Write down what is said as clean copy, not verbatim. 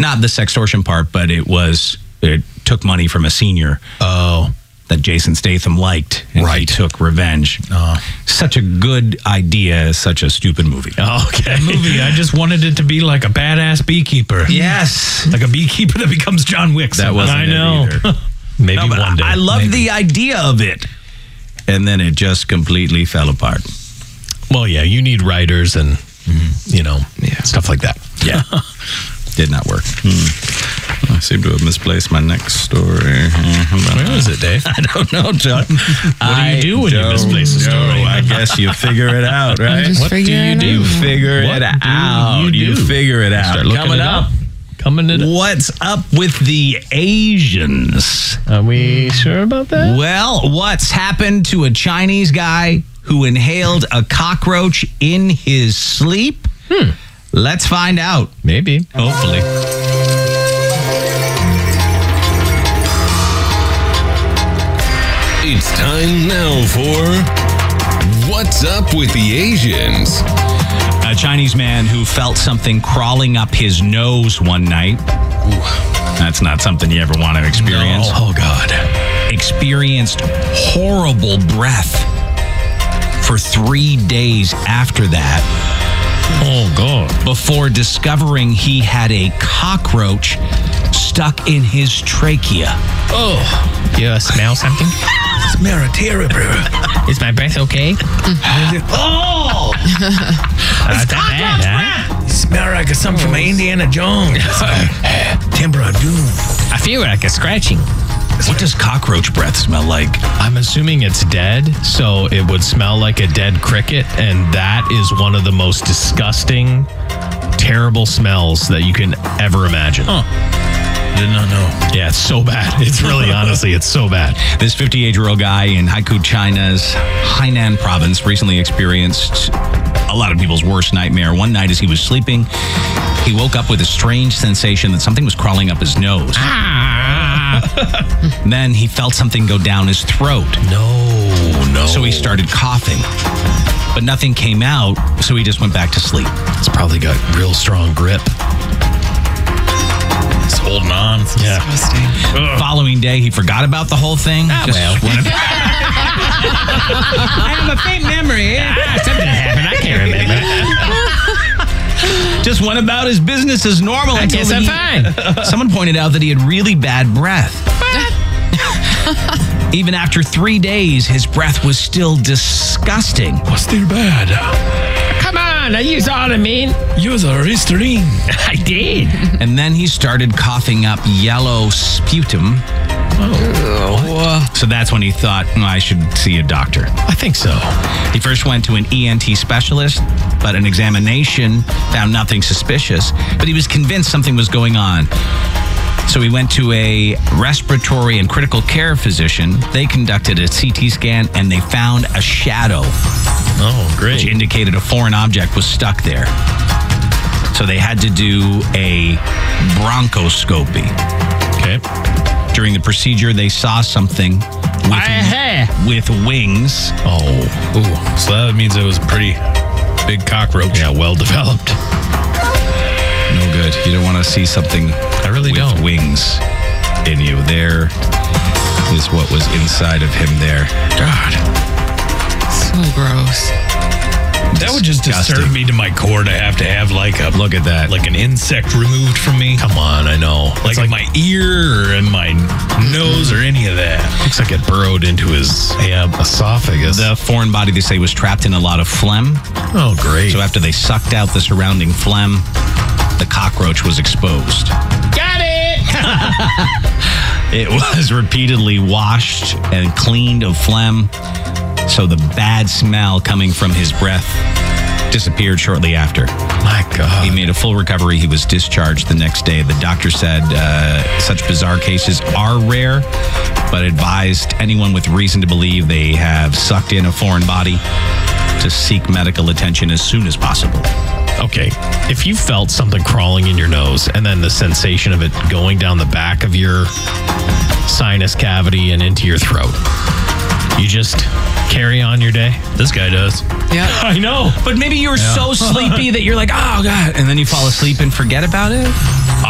Not the sextortion part, but it took money from a senior. Oh. That Jason Statham liked, and he took revenge. Such a good idea, such a stupid movie. Oh, okay. That movie, I just wanted it to be like a badass beekeeper. Yes. Like a beekeeper that becomes John Wick. That wasn't I know. it either. Maybe one day. I loved the idea of it. And then it just completely fell apart. Well, yeah, you need writers and, stuff like that. Yeah. Did not work. I seem to have misplaced my next story. Where is it, Dave? I don't know, John. What do you do when you misplace a story? I guess you figure it out, right? Just What do you do? You figure it out. You figure it out. Start looking it up. What's up with the Asians? Are we sure about that? Well, what's happened to a Chinese guy who inhaled a cockroach in his sleep? Let's find out. Maybe. Hopefully. It's time now for What's Up with the Asians? A Chinese man who felt something crawling up his nose one night. That's not something you ever want to experience. No. Oh, God. Experienced horrible breath for 3 days after that. Oh, God. Before discovering he had a cockroach stuck in his trachea. Oh. You smell something? Smell terrible. Is my breath okay? Oh! It's cockroach breath! Smell like something from Indiana Jones. Timber of Doom. I feel like a scratching. What does cockroach breath smell like? I'm assuming it's dead, so it would smell like a dead cricket, and that is one of the most disgusting, terrible smells that you can ever imagine. Did not know. Yeah, it's so bad. It's really, honestly, it's so bad. This 58-year-old guy in Haikou, China's Hainan province recently experienced a lot of people's worst nightmare. One night as he was sleeping, he woke up with a strange sensation that something was crawling up his nose. Then he felt something go down his throat. No. So he started coughing. But nothing came out, so he just went back to sleep. It's probably got real strong grip. It's holding on. Yeah. Following day, he forgot about the whole thing. I have a faint memory. Something happened. I can't remember. Just went about his business as normal. I guess I'm fine. Someone pointed out that he had really bad breath. Even after 3 days, his breath was still disgusting. What's still bad? Come on, I use Automine. Use a Listerine. I did. And then he started coughing up yellow sputum. So that's when he thought, I should see a doctor. I think so. He first went to an ENT specialist, but an examination found nothing suspicious. But he was convinced something was going on. So he went to a respiratory and critical care physician. They conducted a CT scan and they found a shadow. Oh, great. Which indicated a foreign object was stuck there. So they had to do a bronchoscopy. Okay. During the procedure, they saw something with wings. Oh. Ooh, so that means it was a pretty big cockroach. Yeah, well developed. No good. You don't want to see something with wings in you. There is what was inside of him there. God. So gross. That would just disturb me to my core to have like a look at that, like an insect removed from me. Come on, I know. Like in my ear or in my nose or any of that. Looks like it burrowed into his esophagus. The foreign body, they say, was trapped in a lot of phlegm. Oh, great. So after they sucked out the surrounding phlegm, the cockroach was exposed. Got it! It was repeatedly washed and cleaned of phlegm. So the bad smell coming from his breath disappeared shortly after. My God. He made a full recovery. He was discharged the next day. The doctor said such bizarre cases are rare, but advised anyone with reason to believe they have sucked in a foreign body to seek medical attention as soon as possible. Okay, if you felt something crawling in your nose and then the sensation of it going down the back of your sinus cavity and into your throat, you just carry on your day? This guy does. Yeah. I know. But maybe you were so sleepy that you're like, oh, God. And then you fall asleep and forget about it.